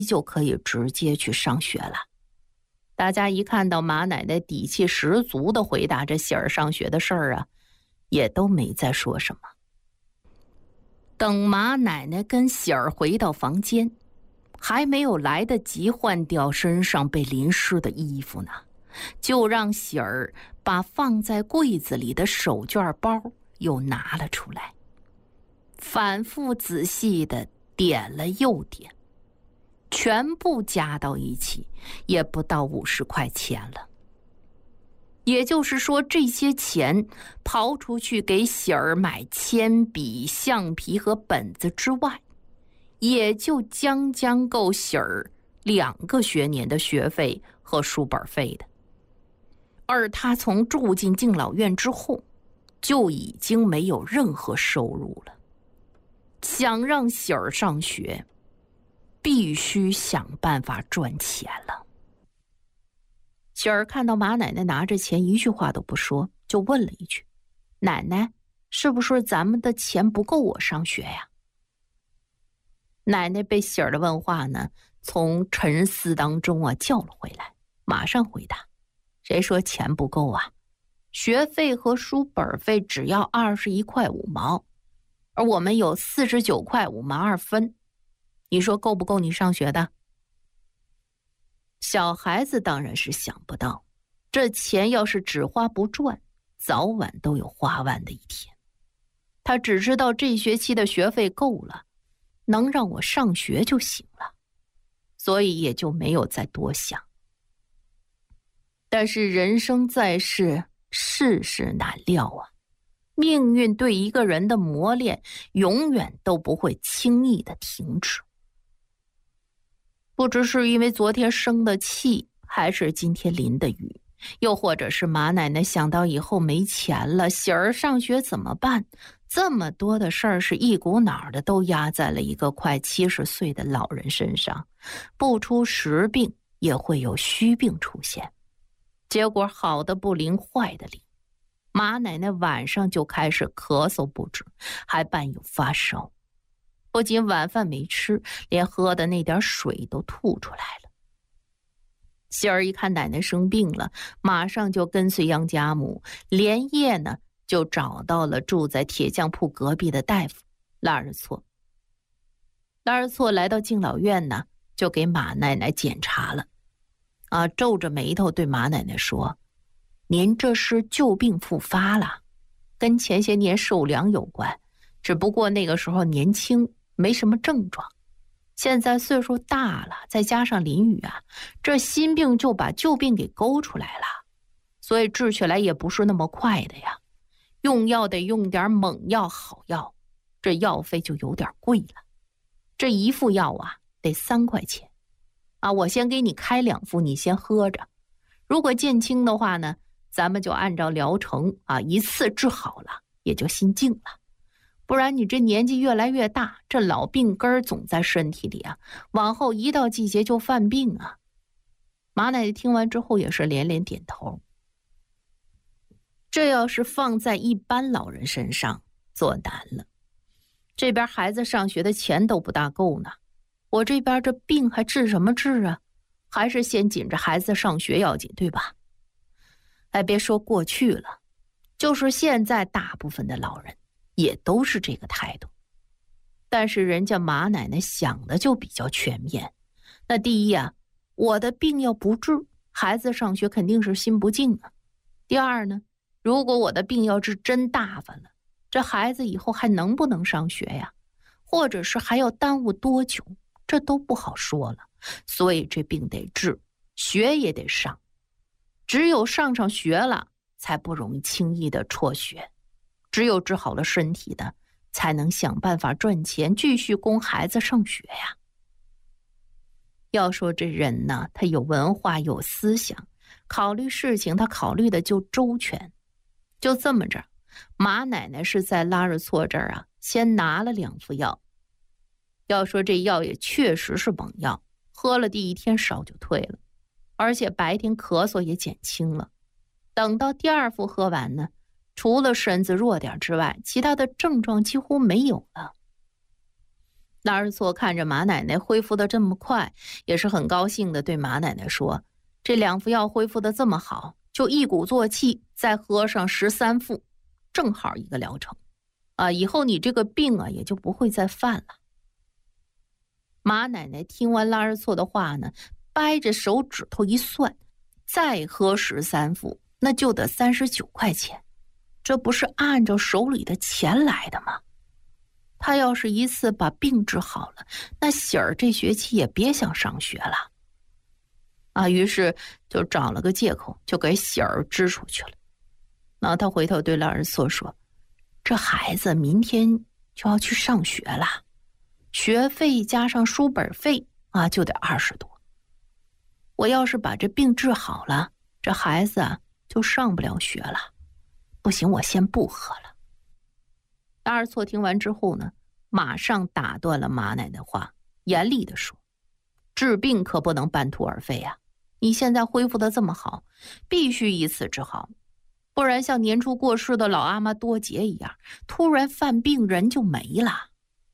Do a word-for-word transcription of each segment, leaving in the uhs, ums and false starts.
就可以直接去上学了。大家一看到马奶奶底气十足地回答这喜儿上学的事儿啊，也都没再说什么。等马奶奶跟喜儿回到房间，还没有来得及换掉身上被淋湿的衣服呢，就让喜儿把放在柜子里的手绢包又拿了出来，反复仔细地点了又点，全部加到一起也不到五十块钱了。也就是说，这些钱刨出去给喜儿买铅笔、橡皮和本子之外，也就将将够喜儿两个学年的学费和书本费的。而他从住进敬老院之后，就已经没有任何收入了。想让喜儿上学，必须想办法赚钱了。喜儿看到马奶奶拿着钱，一句话都不说，就问了一句：“奶奶，是不是咱们的钱不够我上学呀？”奶奶被喜儿的问话呢，从沉思当中啊叫了回来，马上回答：“谁说钱不够啊？学费和书本费只要二十一块五毛，而我们有四十九块五毛二分，你说够不够你上学的？”小孩子当然是想不到，这钱要是只花不赚，早晚都有花完的一天。他只知道这学期的学费够了，能让我上学就行了，所以也就没有再多想。但是人生在世，世事难料啊，命运对一个人的磨练永远都不会轻易的停止。不知是因为昨天生的气，还是今天淋的雨，又或者是马奶奶想到以后没钱了，喜儿上学怎么办？这么多的事儿是一股脑儿的都压在了一个快七十岁的老人身上，不出实病也会有虚病出现。结果好的不灵，坏的灵，马奶奶晚上就开始咳嗽不止，还伴有发烧。不仅晚饭没吃，连喝的那点水都吐出来了。喜儿一看奶奶生病了，马上就跟随杨家母，连夜呢就找到了住在铁匠铺隔壁的大夫拉日错。拉日错来到敬老院呢，就给马奶奶检查了。啊，皱着眉头对马奶奶说：“您这是旧病复发了，跟前些年受凉有关，只不过那个时候年轻，没什么症状。现在岁数大了，再加上淋雨啊，这新病就把旧病给勾出来了，所以治起来也不是那么快的呀。用药得用点猛药好药，这药费就有点贵了。这一副药啊，得三块钱。啊，我先给你开两副，你先喝着。如果见轻的话呢，咱们就按照疗程啊，一次治好了，也就心静了。不然你这年纪越来越大，这老病根儿总在身体里啊，往后一到季节就犯病啊。”马奶奶听完之后也是连连点头。这要是放在一般老人身上，做难了。这边孩子上学的钱都不大够呢，我这边这病还治什么治啊？还是先紧着孩子上学要紧，对吧？哎，别说过去了，就是现在大部分的老人也都是这个态度。但是人家马奶奶想的就比较全面。那第一啊，我的病要不治，孩子上学肯定是心不静啊。第二呢，如果我的病要是真大发了，这孩子以后还能不能上学呀？或者是还要耽误多久？这都不好说了。所以这病得治，学也得上。只有上上学了，才不容易轻易的辍学。只有治好了身体的，才能想办法赚钱，继续供孩子上学呀。要说这人呢，他有文化有思想，考虑事情他考虑的就周全。就这么着，马奶奶是在拉日错这儿啊，先拿了两副药。要说这药也确实是猛药，喝了第一天烧就退了，而且白天咳嗽也减轻了。等到第二副喝完呢，除了身子弱点之外，其他的症状几乎没有了。 拉日错看着马奶奶恢复的这么快，也是很高兴的，对马奶奶说：“这两副药恢复的这么好，就一鼓作气再喝上十三副，正好一个疗程。啊，以后你这个病啊也就不会再犯了。”马奶奶听完拉日错的话呢，掰着手指头一算，再喝十三副，那就得三十九块钱，这不是按照手里的钱来的吗？他要是一次把病治好了，那喜儿这学期也别想上学了。啊，于是就找了个借口，就给喜儿支出去了。那他回头对拉日错说：“这孩子明天就要去上学了，学费加上书本费啊，就得二十多。我要是把这病治好了，这孩子啊就上不了学了。不行，我先不喝了。”拉日错听完之后呢，马上打断了马奶奶的话，严厉地说：“治病可不能半途而废啊！你现在恢复得这么好，必须一次治好，不然像年初过世的老阿妈多杰一样，突然犯病人就没了。”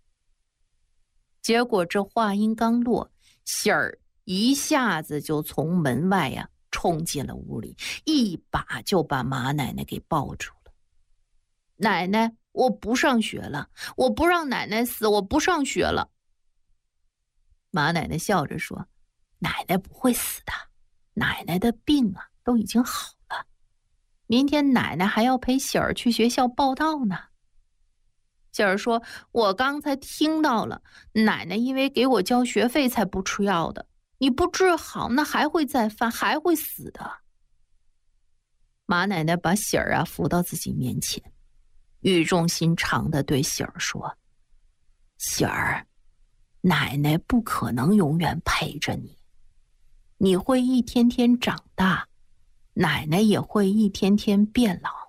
结果这话音刚落，喜儿一下子就从门外呀、啊、冲进了屋里，一把就把马奶奶给抱住了。“奶奶，我不上学了，我不让奶奶死，我不上学了。”马奶奶笑着说：“奶奶不会死的，奶奶的病啊都已经好了，明天奶奶还要陪喜儿去学校报到呢。”喜儿说：“我刚才听到了，奶奶因为给我交学费才不吃药的，你不治好，那还会再犯，还会死的。”马奶奶把喜儿啊扶到自己面前，语重心长地对喜儿说：“喜儿，奶奶不可能永远陪着你，你会一天天长大，奶奶也会一天天变老。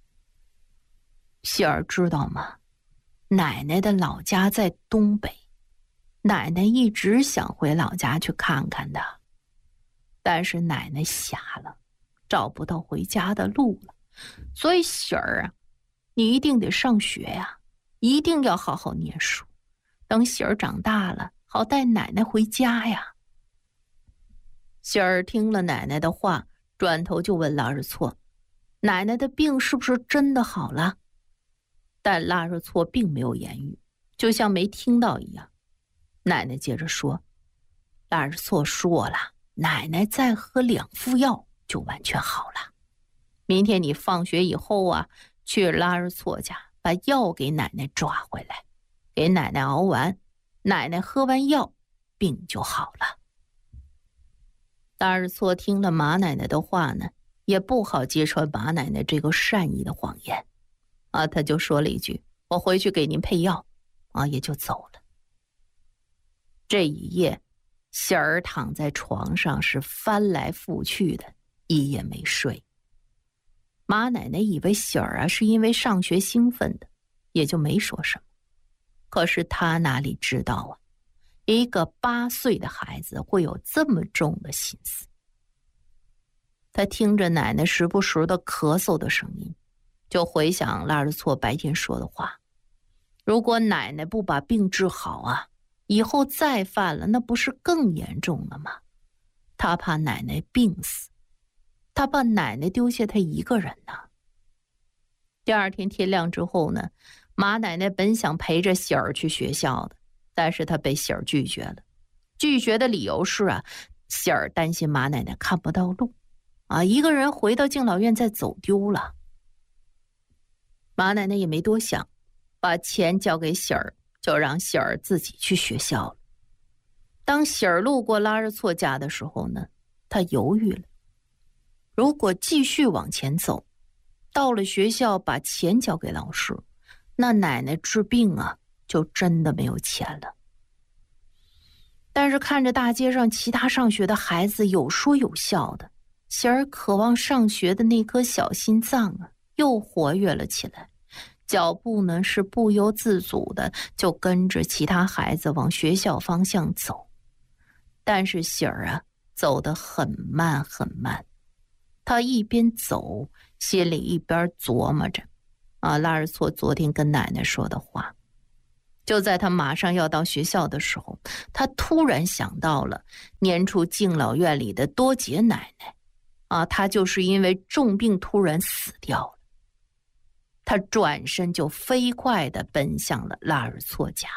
喜儿知道吗？奶奶的老家在东北，奶奶一直想回老家去看看的，但是奶奶瞎了，找不到回家的路了，所以喜儿啊，你一定得上学呀，一定要好好念书，等喜儿长大了，好带奶奶回家呀。”喜儿听了奶奶的话，转头就问拉日错：“奶奶的病是不是真的好了？”但拉日错并没有言语，就像没听到一样。奶奶接着说：“拉日错说了，奶奶再喝两副药就完全好了。明天你放学以后啊，去拉日错家把药给奶奶抓回来，给奶奶熬完，奶奶喝完药，病就好了。”拉日错听了马奶奶的话呢，也不好揭穿马奶奶这个善意的谎言啊，他就说了一句：“我回去给您配药。”啊，也就走了。这一夜，喜儿躺在床上是翻来覆去的，一夜没睡。马奶奶以为喜儿啊是因为上学兴奋的，也就没说什么。可是她哪里知道啊，一个八岁的孩子会有这么重的心思。他听着奶奶时不时的咳嗽的声音，就回想拉日错白天说的话：如果奶奶不把病治好啊，以后再犯了，那不是更严重了吗？他怕奶奶病死，他怕奶奶丢下他一个人呢。第二天天亮之后呢，马奶奶本想陪着喜儿去学校的，但是她被喜儿拒绝了。拒绝的理由是啊，喜儿担心马奶奶看不到路啊，一个人回到敬老院再走丢了。马奶奶也没多想，把钱交给喜儿，就让喜儿自己去学校了。当喜儿路过拉日错家的时候呢，她犹豫了。如果继续往前走，到了学校把钱交给老师，那奶奶治病啊，就真的没有钱了。但是看着大街上其他上学的孩子有说有笑的，喜儿渴望上学的那颗小心脏啊，又活跃了起来。脚步呢是不由自主的就跟着其他孩子往学校方向走。但是喜儿啊，走得很慢很慢。他一边走，心里一边琢磨着啊，拉日错昨天跟奶奶说的话。 就在他马上要到学校的时候，他突然想到了年初敬老院里的多杰奶奶啊，她就是因为重病突然死掉了。他转身就飞快地奔向了拉日措家。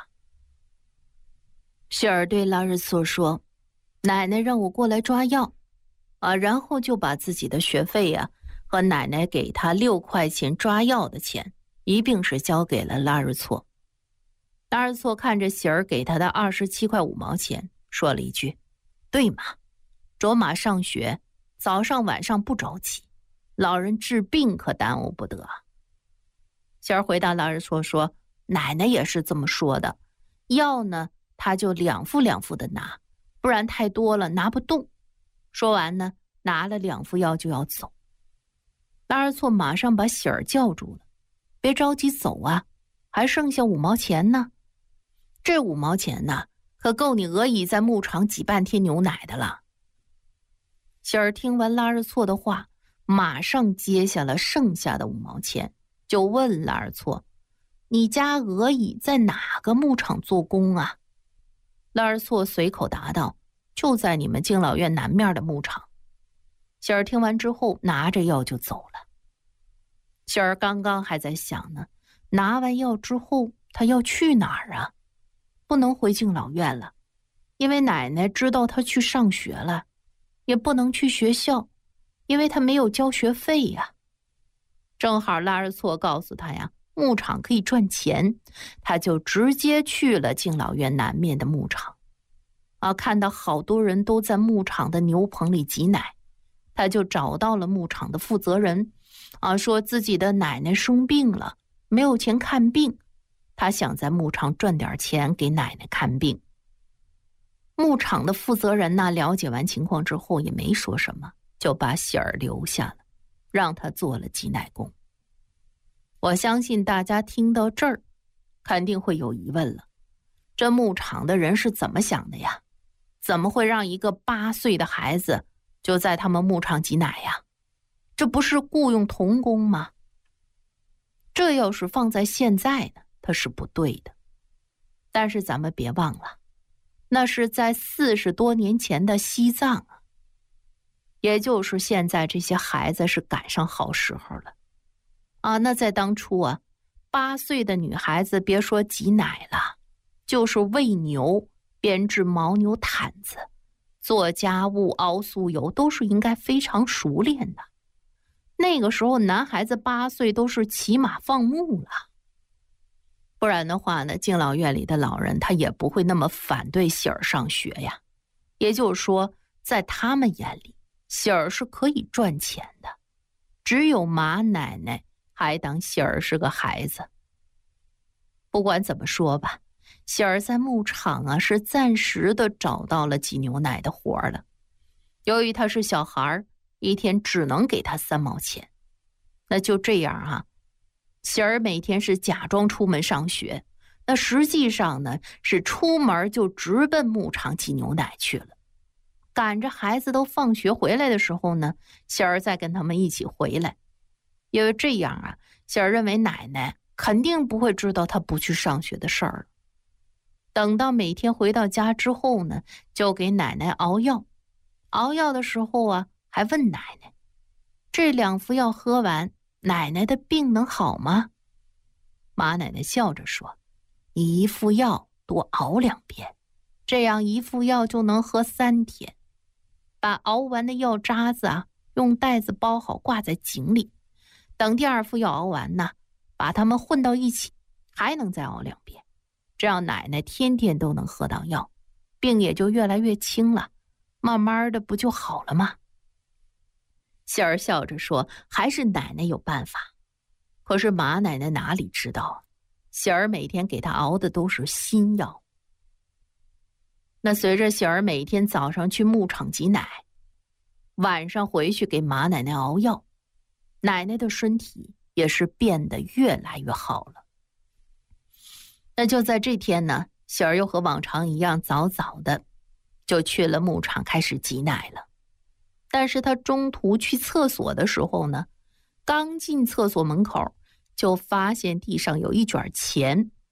雪儿对拉日措说：“奶奶让我过来抓药啊，然后就把自己的学费呀、啊、和奶奶给他六块钱抓药的钱一并是交给了拉日措。”拉日措看着喜儿给他的二十七块五毛钱，说了一句：“对嘛，卓玛上学，早上晚上不着急，老人治病可耽误不得。”喜儿回答拉日措说：“奶奶也是这么说的，药呢，他就两副两副的拿，不然太多了拿不动。”说完呢，拿了两副药就要走。拉日措马上把喜儿叫住了：“别着急走啊，还剩下五毛钱呢。这五毛钱呢，可够你俄乙在牧场挤半天牛奶的了。”喜儿听完拉日措的话，马上接下了剩下的五毛钱，就问拉日措：“你家俄乙在哪个牧场做工啊？”拉日措随口答道：“就在你们敬老院南面的牧场。”喜儿听完之后，拿着药就走了。喜儿刚刚还在想呢，拿完药之后他要去哪儿啊？不能回敬老院了，因为奶奶知道他去上学了；也不能去学校，因为他没有交学费呀。正好拉日措告诉他呀，牧场可以赚钱，他就直接去了敬老院南面的牧场。啊，看到好多人都在牧场的牛棚里挤奶，他就找到了牧场的负责人，啊，说自己的奶奶生病了，没有钱看病，他想在牧场赚点钱给奶奶看病。牧场的负责人呢，了解完情况之后也没说什么，就把喜儿留下了，让他做了挤奶工。我相信大家听到这儿肯定会有疑问了，这牧场的人是怎么想的呀？怎么会让一个八岁的孩子就在他们牧场挤奶呀？这不是雇佣童工吗？这要是放在现在呢，它是不对的。但是咱们别忘了，那是在四十多年前的西藏啊，也就是现在这些孩子是赶上好时候了啊。那在当初啊，八岁的女孩子别说挤奶了，就是喂牛、编织牦牛毯子、做家务、熬酥油，都是应该非常熟练的。那个时候男孩子八岁都是骑马放牧了，不然的话呢，敬老院里的老人他也不会那么反对喜儿上学呀。也就是说，在他们眼里，喜儿是可以赚钱的，只有马奶奶还当喜儿是个孩子。不管怎么说吧，喜儿在牧场啊是暂时的找到了挤牛奶的活了。由于他是小孩，一天只能给他三毛钱。那就这样啊，喜儿每天是假装出门上学，那实际上呢是出门就直奔牧场挤牛奶去了。赶着孩子都放学回来的时候呢，喜儿再跟他们一起回来。因为这样啊，喜儿认为奶奶肯定不会知道他不去上学的事儿了。等到每天回到家之后呢，就给奶奶熬药。熬药的时候啊，还问奶奶，这两副药喝完，奶奶的病能好吗？马奶奶笑着说，一副药多熬两遍，这样一副药就能喝三天。把熬完的药渣子啊，用袋子包好挂在井里，等第二副药熬完呢，把它们混到一起，还能再熬两遍。这样奶奶天天都能喝到药，病也就越来越轻了，慢慢的不就好了吗？喜儿笑着说，还是奶奶有办法。可是马奶奶哪里知道，喜儿每天给她熬的都是新药。那随着喜儿每天早上去牧场挤奶，晚上回去给马奶奶熬药，奶奶的身体也是变得越来越好了。那就在这天呢，喜儿又和往常一样早早的就去了牧场开始挤奶了。但是他中途去厕所的时候呢，刚进厕所门口就发现地上有一卷钱，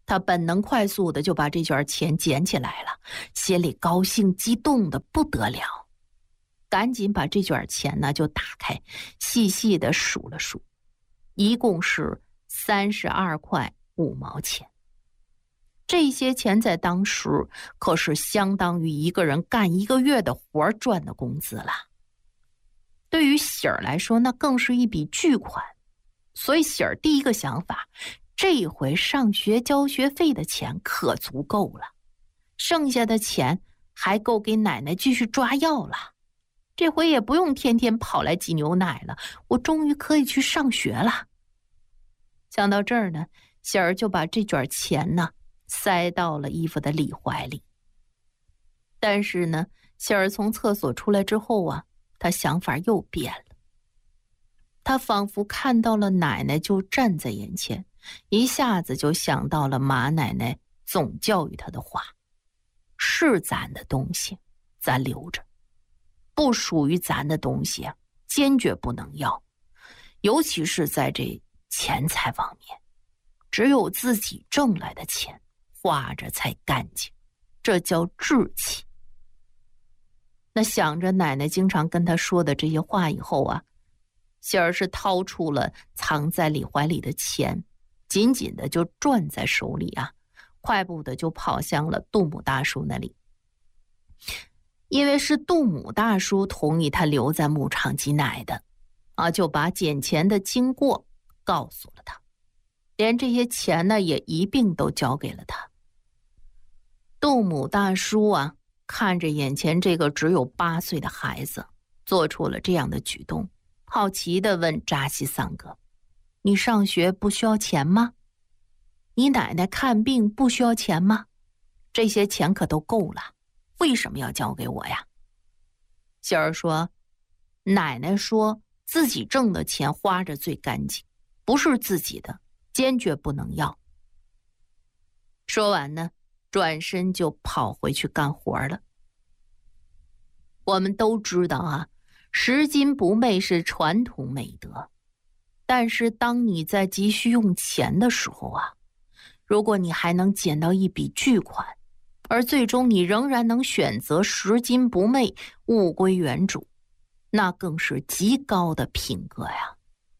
他本能快速的就把这卷钱捡起来了，心里高兴激动的不得了，赶紧把这卷钱呢就打开，细细的数了数，一共是三十二块五毛钱。这些钱在当时可是相当于一个人干一个月的活赚的工资了。对于喜儿来说，那更是一笔巨款。所以喜儿第一个想法，这一回上学交学费的钱可足够了，剩下的钱还够给奶奶继续抓药了。这回也不用天天跑来挤牛奶了，我终于可以去上学了。想到这儿呢，喜儿就把这卷钱呢塞到了衣服的里怀里。但是呢，喜儿从厕所出来之后啊，她想法又变了。她仿佛看到了奶奶就站在眼前，一下子就想到了马奶奶总教育她的话：是咱的东西咱留着，不属于咱的东西啊，坚决不能要。尤其是在这钱财方面，只有自己挣来的钱花着才干净，这叫志气。那想着奶奶经常跟她说的这些话以后啊，喜儿是掏出了藏在里怀里的钱，紧紧的就攥在手里啊，快步的就跑向了杜母大叔那里。因为是杜母大叔同意他留在牧场挤奶的啊，就把捡钱的经过告诉了他，连这些钱呢也一并都交给了他。杜母大叔啊，看着眼前这个只有八岁的孩子做出了这样的举动，好奇地问扎西桑哥：你上学不需要钱吗？你奶奶看病不需要钱吗？这些钱可都够了，为什么要交给我呀？喜儿说：奶奶说自己挣的钱花着最干净，不是自己的，坚决不能要。说完呢，转身就跑回去干活了。我们都知道啊，拾金不昧是传统美德，但是当你在急需用钱的时候啊，如果你还能捡到一笔巨款，而最终你仍然能选择拾金不昧，物归原主，那更是极高的品格呀。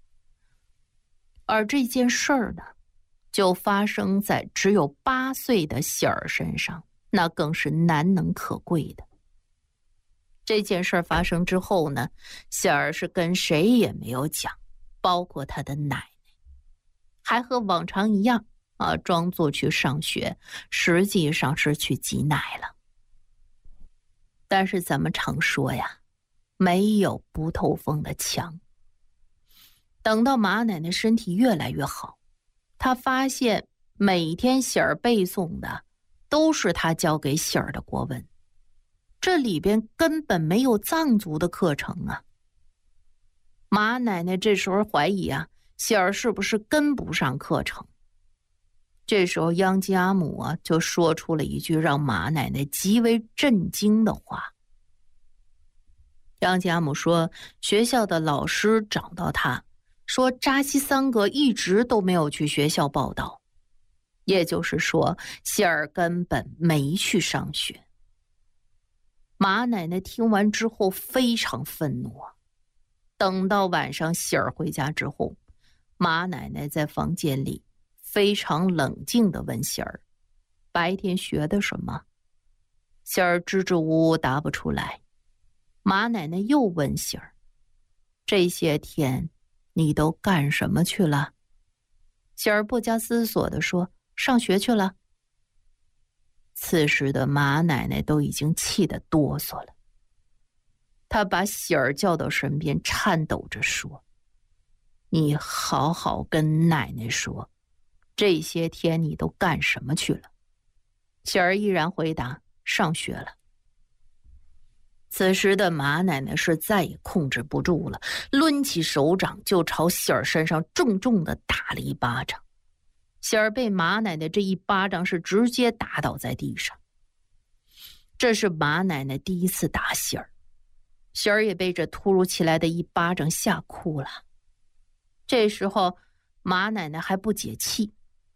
而这件事儿呢，就发生在只有八岁的喜儿身上，那更是难能可贵的。这件事发生之后呢，喜儿是跟谁也没有讲，包括他的奶奶，还和往常一样啊，装作去上学，实际上是去挤奶了。但是咱们常说呀，没有不透风的墙。等到马奶奶身体越来越好，她发现每天喜儿背诵的都是她教给喜儿的国文，这里边根本没有藏族的课程啊。马奶奶这时候怀疑啊，喜儿是不是跟不上课程。这时候央吉阿姆啊就说出了一句让马奶奶极为震惊的话。央吉阿姆说，学校的老师找到他，说扎西桑格一直都没有去学校报道，也就是说喜儿根本没去上学。马奶奶听完之后非常愤怒。等到晚上喜儿回家之后，马奶奶在房间里非常冷静地问喜儿：白天学的什么？喜儿支支吾吾答不出来。马奶奶又问喜儿：这些天你都干什么去了？喜儿不加思索地说：上学去了。此时的马奶奶都已经气得哆嗦了，她把喜儿叫到身边，颤抖着说：你好好跟奶奶说，这些天你都干什么去了？喜儿依然回答：上学了。此时的马奶奶是再也控制不住了，抡起手掌就朝喜儿身上重重地打了一巴掌。喜儿被马奶奶这一巴掌是直接打倒在地上。这是马奶奶第一次打喜儿，喜儿也被这突如其来的一巴掌吓哭了。这时候马奶奶还不解气，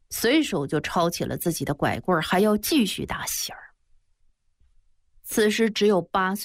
随手就抄起了自己的拐棍，还要继续打喜儿。此时只有八岁